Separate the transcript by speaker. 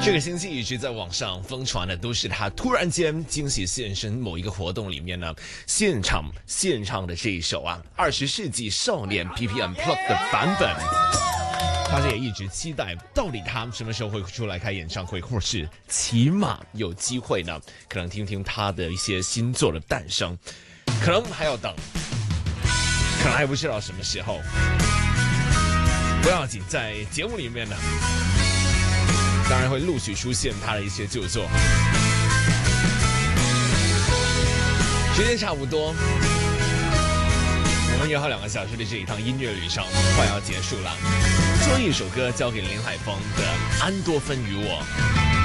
Speaker 1: 这个星期一直在网上疯传的都是他突然间惊喜现身某一个活动里面呢，现场献唱的这一首20世纪少年 PP Unplugged 的版本。大家也一直期待，到底他什么时候会出来开演唱会，或是起码有机会呢？可能听听他的一些新作的诞生，可能还要等，可能还不知道什么时候。不要紧，在节目里面呢，当然会陆续出现他的一些旧作。时间差不多，我们约好2个小时的这一趟音乐旅程快要结束了。最后一首歌交给林海峰的《安多芬与我》。